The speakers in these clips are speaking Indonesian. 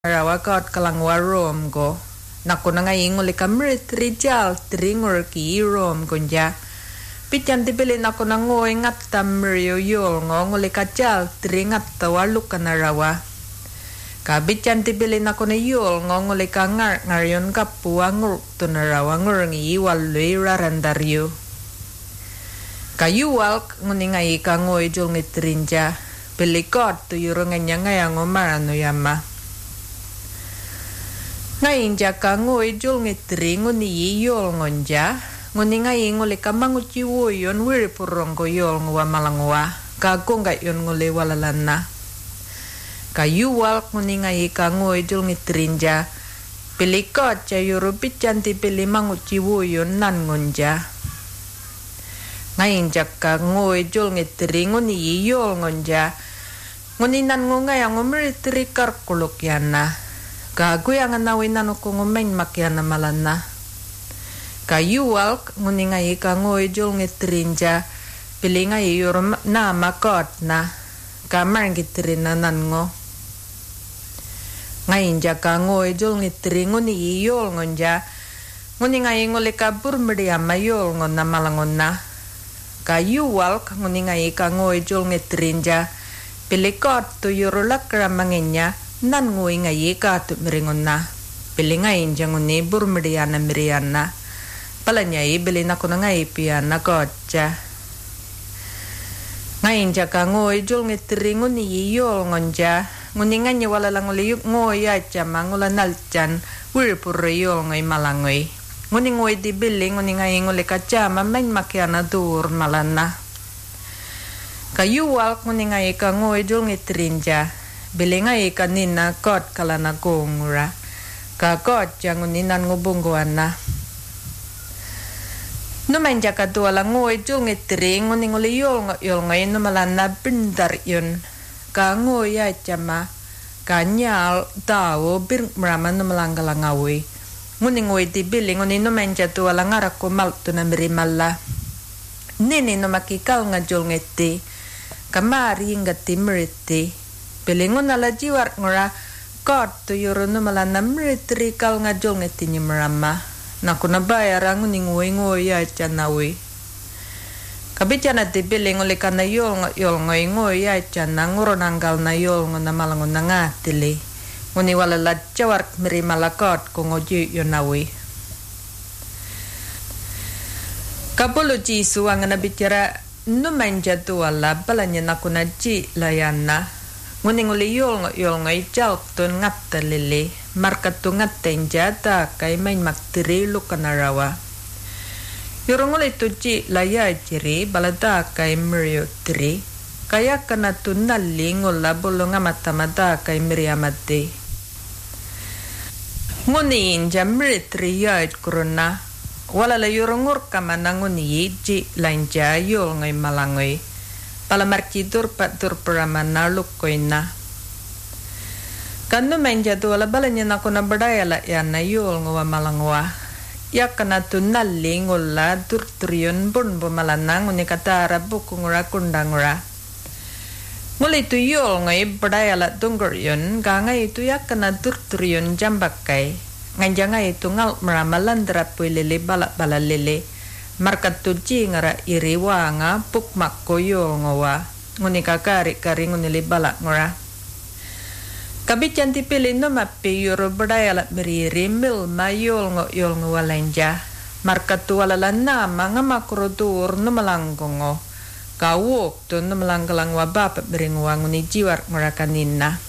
Rawakot kalangwa rom ko. Naku na nga inguli ka rijal tringor ki rom kunja. Pitan tibili naku na ngoy ngat tamrio yol nguli ka jal tringat tawaluk ka na rawa. Kabitan tibili naku na yol nguli ka ngar yon kapua ngur to na rawa ngur ngi walui rarandaryo. Kayuwal nguni nga ika ngoy jol ngitrinja. Pilikot to yuro nga ngayang umarano yama. Ngayon ka ngoy jol ngitri nguni yol ngonja nguni ngayon nguli ka manguci woyon wiripurong ko yol ngwa malangwa kagong ga yon nguli walalana kayuwal nguni ngayon ka ngoy jol ngitrinja pilikot ca yurupit canti pili manguci woyon nan ngonja ngayon ka ngoy jol ngitri nguni yol ngonja nguni nan ngayang umiritri karkuluk yana Kagu yang nawin nanu ko ngumeng makyan na malana. Kayuwal nguni ngayi ka ngoy jol ngitrinja pili ngayi yorum na makot na kamar ngitrin na nango. Ngayin ja ka ngoy jol ngitri nguni yol ngonja nguni ngayi nguli kabur meriama yol ngon na malangon na. Kayuwal nguni ngayi ka ngoy jol ngitrinja pili kot tu yurulak ramangenya nan ngoy ngayi ka tu miringon na pili ngayin jang nguni bur meriana meriana palanyai bili na kuna ngayi piana kotja ngayin jaka ngoy jol ngitri nguni yol ngonja nguni nganya wala lang uli ngoy aja mangula nalchan wiripur yol ngay malangoy nguni ngoy di bili nguni ngayi nguli kaca mameng makiana dur malana kayuwal nguni ngayi ka ngoy jol ngitrinja Bili nga kanina kot kalana kongura. Ka kot yang uninan ngubungguan na. Numan jaka tuwala ngoy jul ngitri nguning uli yol ngay numalan na bindar yun. Ka ngoy ay chama. Ka nyal tao bir meraman numalang kalangawi. Nguning ngoy di bili nguning numan jaka tuwala ngarak kumal tu na mirimala. Nini numakikal nga jul ngiti. Kamari ngati meriti. Pilingon nala jiwar ngora kot to yoro no malana mritrikal nga jol ngeti ni marama na kuna bayar ang ngoy ya chanawi kabichana ti piling uli kana yol ngoy ya chana ngoro nanggal na yol ngona malangon na nga tili ngoni wala la jawar miri malakot kung oji yonawi kapolo jisu ang nabichara no manja tu wala balanya na kuna ji layana Nguning uli yol ngay jalk tun ngat talili, markat tu ngat tenjata kay main maktiri lukanarawa. Yorong uli tuji laya jiri balada kay meriyo tiri, kaya kana tu nali ngula bulong amata-mata kay meriamati. Ngunin jam meritri yait kuruna, walala yorong urkamana nguni ji lanja yol ngay malangoy. Palamarkitur patur peraman lukoy na. Kando menjatu wala balanya na kuna badaya la yan na yul ngawa malangwa. Ya kana tunali ngula turturion bun bumalanang unikatara buku ngura kundangura. Nguli tu yul ngay badaya la tunggur yun kanga itu ya kana turturion jambakay. Nganjanga itu ngal meramalan derapuy lili balak lili. Markat tuji ngara iriwa nga pukmak koyo ngawa nguni kakari kari nguni libala ngora kabichan tipili no mapi yoro badaya la beriri mil mayol ngoyol ngawalanja markat tuwala na mga makrodur no malanggongo kawok to no malanggalang wabapa beringwa nguni jiwar ngora kanina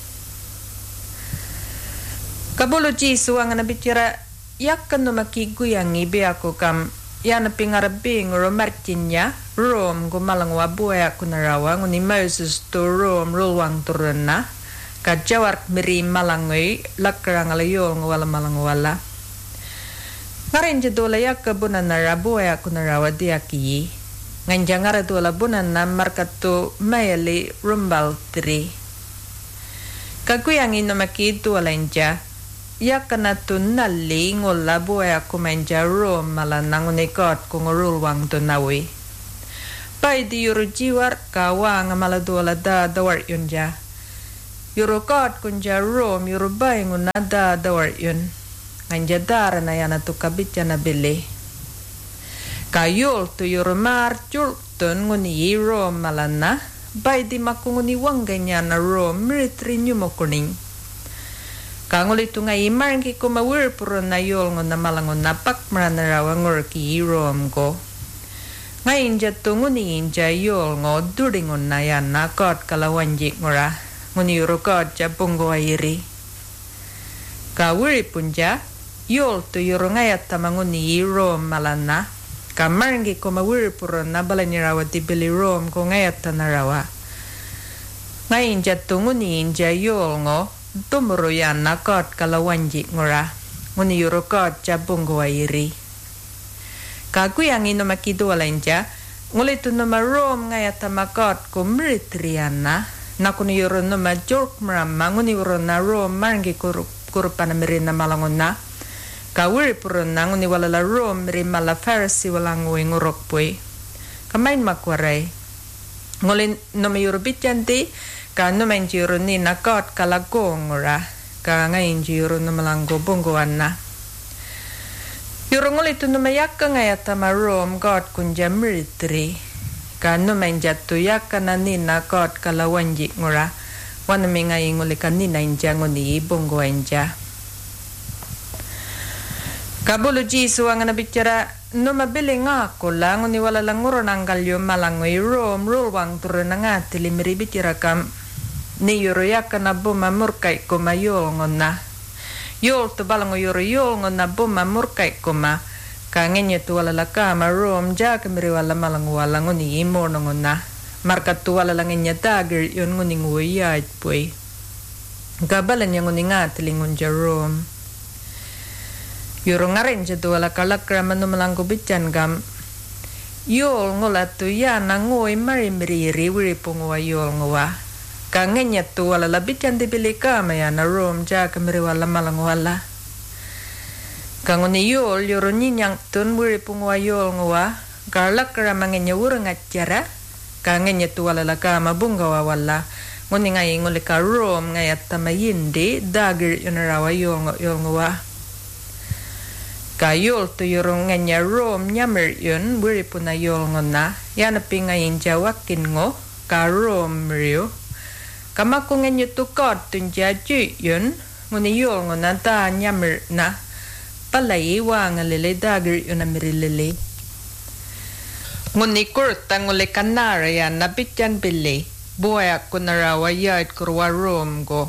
kabulo jisu ang nabitira yakkan no makiguyang ibi ako kam Yan pingarabing romartinya rom gumalang wabuya kunarawa nguni Moses to rom rulwang turuna kajawar miri malangoy lakrang alayo ngwala malangwala ngarin jadula ya kabunan na rabuya kunarawa diaki nganja ngara dula bunan na markatu mayali rumbal tri kaguyang inomaki alanja Ya kana tunali ngola buaya kumanja rom malanang unikot kung rulwang tunawi. Pai di yuru jiwar kawa nga maladuala da dawar yun ja. Yurukot kunja Rome yurubay ngunada dawar yun. Nganja dara na yana tu kabitya na bili. Kayul tu yurumar chultun nguni Rome malana. Bay di makunguni wangganya na Rome miritri nyumo kuning. Kanguli tu nga imar ki kumawir puro na yul nguna malangon napak marana rawa ngur ki Rome ko. Ngayon dyan tu nguni inja yul ngo duringon na yan na kot kalawanjik ngura. Nguni yurukot dya bungo ayiri. Kawiri punja yul tu yurungayat tamanguni Rome malana. Kamarngi ko mawiri puro na bala ni rawa di bili Rome ko ngayat na rawa. Ngayon dyan tunguni inja yul ngo tumuro yan na kot kalawanjik ngura. Nguni yurukot dya bungo ayiri. Kaguyang ino makidwala inja ngulit numa Rome ngayat makot ko miritriyan na. Nakuni yuro numa jork marama nguni yuro na Rome marngi kurupan na mirin na malangon na. Kawiri puro na nguni wala la Rome mirin mala Pharisee walang uwing urokpoy. Kamain makwaray. Ngulin numa yuro bityanti ka numa inji yuro ni nakot kalagong ura. Ka ngayon inji yuro numa langgo bungguan na. Yuro ngulit numa yakka ngayat ma Rome god kunja miritri. Ka numa injatu yakka na ni nakot kalawanjik ngura. Wana mi ngayon nguli ka ni na inja nguni bungguan inja. Kabulu Jisu ang nabicara numabili nga ko lang ni wala lang nguro ng kalyo malangoy Rome rulwang turo na nga tilimiri bitira kam ni yuro yaka na bumamurkay ko ma yul ngon na yul to balango yuro yul ngon na bumamurkay ko ma kangenye to wala ka ma Rome ja kamiri wala malango wala ngoni imo ngon na markat to wala lang inya dagger yun ngoni nguyayad poy gabalan niya ngoni nga tilingon ja Rome. Yuro nga rin siya wala kalakraman numalang kubityan gam. Yol ngulat tu yan na ngoy marimiriri wiri pungawa yol ngawa. Kangenya tu wala labityan di pili kama yan na Rome dya kamiri wala malang wala. Kanguni yol yuro ninyang tun wiri pungawa yol ngawa. Kalakraman ngenya wuro nga tiyara. Kangenya tu wala lakama bungawa wala. Nguni nga inguli ka Rome ngayat tamayindi dagir yun rawa yol ngawa. Kayol to yurong nga Rome nyamir yun, wiri po na yol na, yan na pingayin jawakin ngo, ka Rome riyo. Kamako nga nyo tukod tun jaju yun, nguni yol na ta nyamir na, palay wa nga lili dagir yun na mirilili. Nguni kurta nguli kanara yan, nabityan bili, buhay ako na rawa yad kurwa Rome go.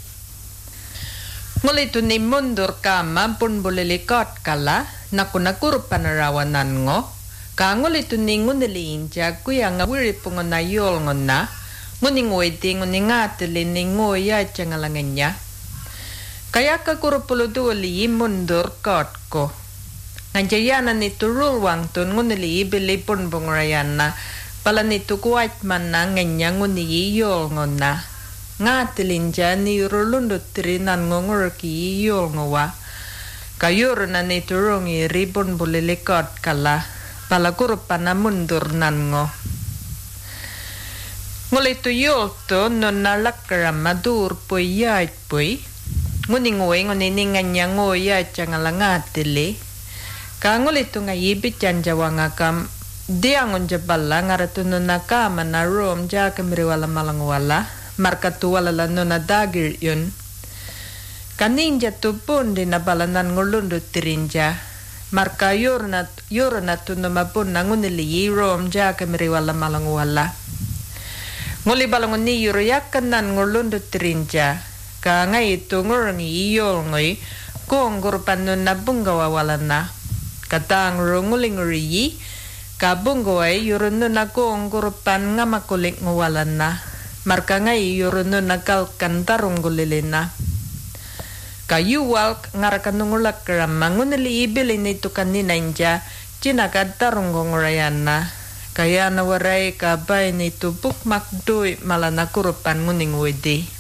Ngulit ni mundur kama pun bulilikot kala nakunakurupan rawanan ngo ka ngulit ni ngunilin ja kuya nga wiri pungon na yol ngona nguning waiting nguning ngatili ni ngoya changalangan niya kaya ka kurupuluduli mundur kot ko nganjayanan ni turulwang tun ngunili ibili pun bungrayan na pala ni tukuwait man na nganya nguni yol ngona nga tilinja ni rulundot trinan ngongor ki yol ngawa kayur na ni turungi ribon bulilikot kala palakurupan na mundur nan ngo ngulit tu yol to non nalakram madur poy yait poy nguning ngoy nguning nganya ngoy yait changala ngatili ka ngulit tu nga yibit jan jawanga kam diangon jabala ngaratunon na kama na Rome ja kamiriwala malangwala markatu wala no na dagir yun. Kaninja tu pun di nabalanan ngulundot tirinja. Marka yorna tu namapun na ngunili Rome ja kamiri wala malang wala. Nguli balangon ni yoro yakan nan ngulundot tirinja. Ka ngay itu ngurungi iyol ngoy kung gurupan nun na bunggawa wala na. Katang runguling riyi ka bunggaway yoro nun na kung gurupan nga makulik ngawalan na. Marka ngay yuro no nakalkan tarong gulilin na. Kayuwal ngarakan nungulak karama ngunili ibilin ito kanina inja chinakad tarong gongurayan na. Kaya nawaray kabay nito bukmakdoy malanakurupan nguning wedi.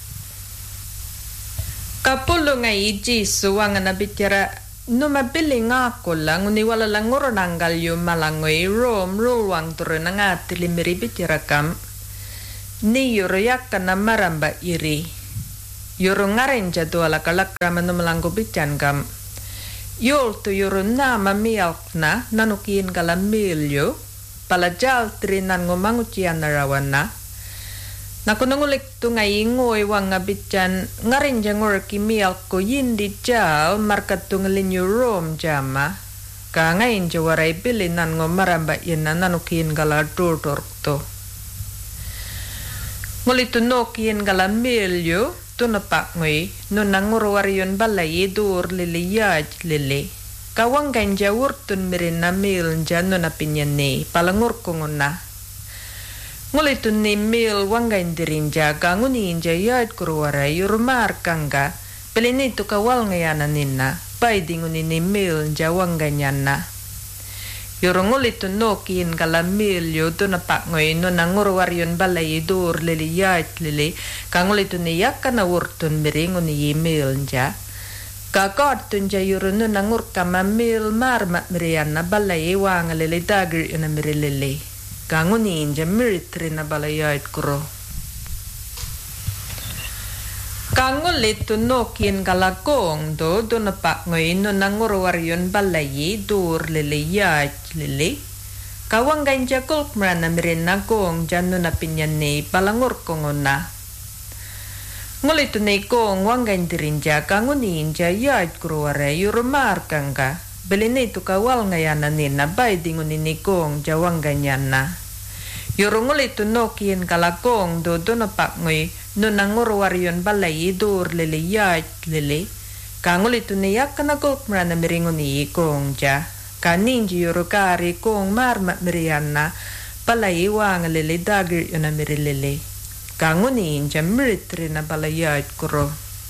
Kapulo nga Jisu ang nabitira numabili nga ako lang uniwala lang nguronanggal yung malangoy Rome rulwang turo na nga tilimiri bitira kam. Ni yoro yakkana maramba iri. Yoro ngarenja tuola kalakra menumelangu bican kam. Yoltu yoro nama mialkna nanukin kala milyo. Pala jaltri nan ngomangucian narawana. Nakunangulik tu ngai ngoy wanga bican ngarenja ngorki mialko yindi jal markat tu ngelinyo rom jama. Ka ngain jawarai pili nan ngomaramba ina nanukin kala dodor to. Ngulitu nokin kala milyo tu napak ngoy nunang ngurwariyon balay dur lili yaj lili. Kawang ganja wurtun mirin na mil jan nuna pinyane palangur kongona. Ngulitu ni mil wanggain dirinja ka nguninja yaj kurwaray yurumar kangga pelini tu kawal ngayana nina. Paidi ngunini mil jawang ganyana. Yorong ulit nokin kala mil yo to napak ngoy no nangurwaryon balay dur lili yat lili kang ulit niyak ka na wurtun miring uni mil ja. Kakot tunja yorong no nangur kama mil marma mirian na balay wang lili dagir yun na mirilili. Kang uni inja miritri na balay yat kuro. Kangulit tu nokin kalakong do napak ngoy no nangurwaryon balay dur lili yaj lili. Kawang ganja kulk merana mirin na kong jan no napinyane palangur kongona. Ngulit tu na kong wanggain dirinja kangunin ja yaj kurware yurumar kangka. Belini tu kawal ngayana nina bay dingunin ni kong jawang ganyana. Yorungulit tu nokin kalakong do napak ngoy no nangurwaryon balay dur lili yaj lili. Kangulit tu niyak kanagok merana miringon ni kong ja. Kaninji yorukari kong marma miriana balay wang lili dagir yun na mirilili. Kangunin ja miritri na balay yaj kuro.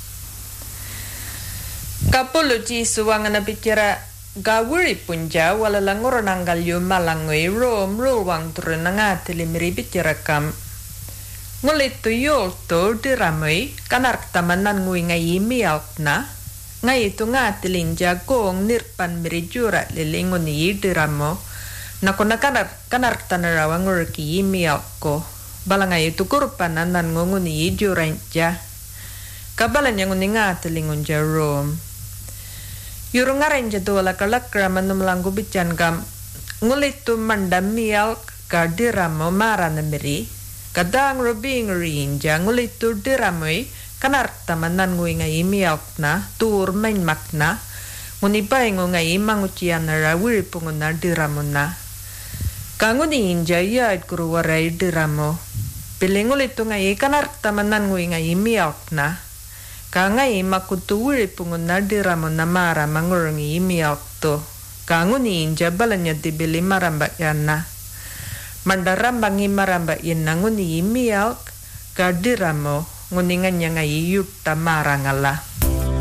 Kapulo jisu wang na bicara gawuri punja wala langor nanggal yu malangoy rom ruwang turun nangatili miribit yarakam. Ngulit tu yol to diramoy kanar tamanan ngui ngayi mialk na. Ngayi tu ngatilin jagong nirpan mirijura lilingon ni diramo. Nakuna kanar tanarawang urki mialk ko. Bala ngayi tu kurpanan nan ngungun ni juran ja. Kabalan yang nguni ngatilingon ja rom. Yurung ngaren jadu wala kalakra manumlanggu bican kam. Ngulit tu mandam mialk ka diramo marana miri. Kadang robing rinja ngulit tu diramoy kanar tamanan ngui ngayi mialk na tur main makna. Ngunipay ngu ngayi mangucian na rawiri pungun na diramo na. Kanguni inja yad kuruwaray diramo. Piling ngulit tu ngayi kanar tamanan ngui ngayi mialk na. Kangay makutuwiri pungun na diramo na mara mangurungi mialk to. Kanguni inja balanya dibili maramba yan na. Mandarambang maramba yan na nguni mialk ka diramo nguningan niya ngayi yutta marangala.